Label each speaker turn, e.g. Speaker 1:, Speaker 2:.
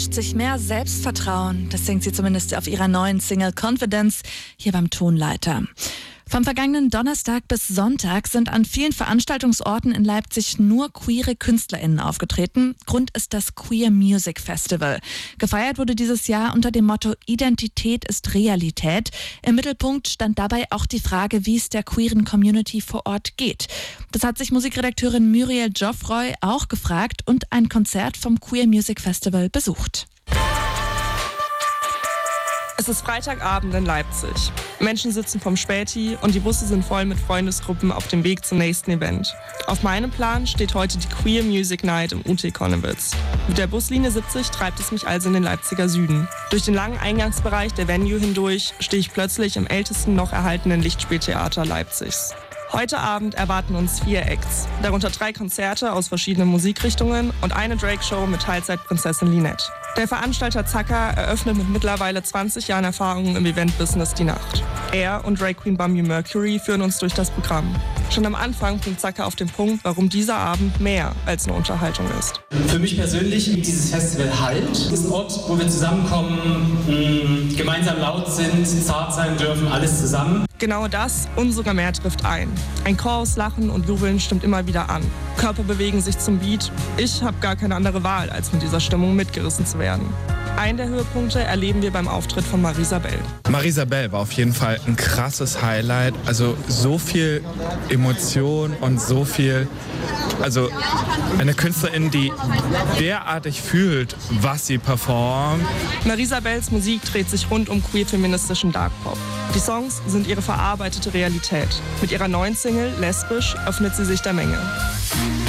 Speaker 1: Sich mehr Selbstvertrauen, das singt sie zumindest auf ihrer neuen Single Confidence hier beim Tonleiter. Vom vergangenen Donnerstag bis Sonntag sind an vielen Veranstaltungsorten in Leipzig nur queere KünstlerInnen aufgetreten. Grund ist das Queer Music Festival. Gefeiert wurde dieses Jahr unter dem Motto Identität ist Realität. Im Mittelpunkt stand dabei auch die Frage, wie es der queeren Community vor Ort geht. Das hat sich Musikredakteurin Muriel Geoffroy auch gefragt und ein Konzert vom Queer Music Festival besucht.
Speaker 2: Es ist Freitagabend in Leipzig. Menschen sitzen vom Späti und die Busse sind voll mit Freundesgruppen auf dem Weg zum nächsten Event. Auf meinem Plan steht heute die Queer Music Night im UT Konnewitz. Mit der Buslinie 70 treibt es mich also in den Leipziger Süden. Durch den langen Eingangsbereich der Venue hindurch stehe ich plötzlich im ältesten noch erhaltenen Lichtspieltheater Leipzigs. Heute Abend erwarten uns 4 Acts, darunter 3 Konzerte aus verschiedenen Musikrichtungen und eine Drag-Show mit Teilzeitprinzessin Linette. Der Veranstalter Zacker eröffnet mit mittlerweile 20 Jahren Erfahrung im Event-Business die Nacht. Er und Drag Queen Bambi Mercury führen uns durch das Programm. Schon am Anfang bringt Zacker auf den Punkt, warum dieser Abend mehr als eine Unterhaltung ist.
Speaker 3: Für mich persönlich gibt dieses Festival Halt. Es ist ein Ort, wo wir zusammenkommen, gemeinsam laut sind, zart sein dürfen, alles zusammen.
Speaker 2: Genau das und sogar mehr trifft ein. Ein Chor aus Lachen und Jubeln stimmt immer wieder an. Körper bewegen sich zum Beat. Ich habe gar keine andere Wahl, als mit dieser Stimmung mitgerissen zu werden. Einen der Höhepunkte erleben wir beim Auftritt von Marisabel.
Speaker 4: Marisabel war auf jeden Fall ein krasses Highlight. Also so viel Emotion und so viel, also eine Künstlerin, die derartig fühlt, was sie performt.
Speaker 2: Marisabels Musik dreht sich rund um queer-feministischen Dark Pop. Die Songs sind ihre verarbeitete Realität. Mit ihrer neuen Single Lesbisch öffnet sie sich der Menge.